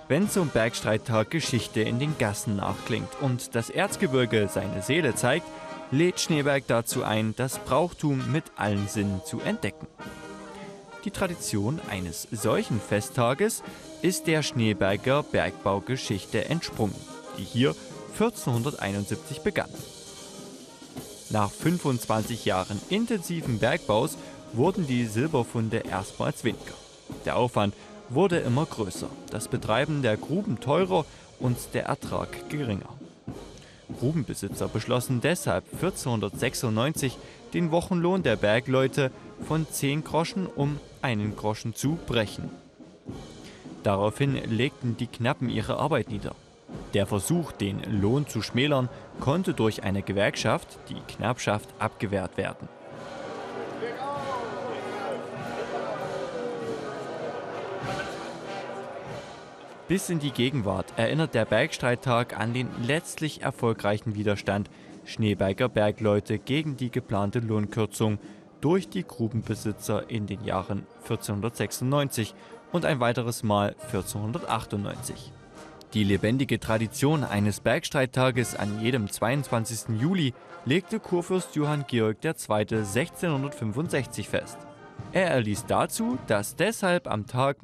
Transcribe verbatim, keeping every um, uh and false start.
Wenn zum Bergstreittag Geschichte in den Gassen nachklingt und das Erzgebirge seine Seele zeigt, lädt Schneeberg dazu ein, das Brauchtum mit allen Sinnen zu entdecken. Die Tradition eines solchen Festtages ist der Schneeberger Bergbaugeschichte entsprungen, die hier vierzehnhunderteinundsiebzig begann. Nach fünfundzwanzig Jahren intensiven Bergbaus wurden die Silberfunde erstmals weniger. Der Aufwand wurde immer größer, das Betreiben der Gruben teurer und der Ertrag geringer. Grubenbesitzer beschlossen deshalb vierzehnhundertsechsundneunzig, den Wochenlohn der Bergleute von zehn Groschen um einen Groschen zu brechen. Daraufhin legten die Knappen ihre Arbeit nieder. Der Versuch, den Lohn zu schmälern, konnte durch eine Gewerkschaft, die Knappschaft, abgewehrt werden. Bis in die Gegenwart erinnert der Bergstreittag an den letztlich erfolgreichen Widerstand Schneeberger Bergleute gegen die geplante Lohnkürzung durch die Grubenbesitzer in den Jahren vierzehnhundertsechsundneunzig und ein weiteres Mal vierzehnhundertachtundneunzig. Die lebendige Tradition eines Bergstreittages an jedem zweiundzwanzigsten Juli legte Kurfürst Johann Georg der Zweite. sechzehnhundertfünfundsechzig fest. Er erließ dazu, dass deshalb am Tag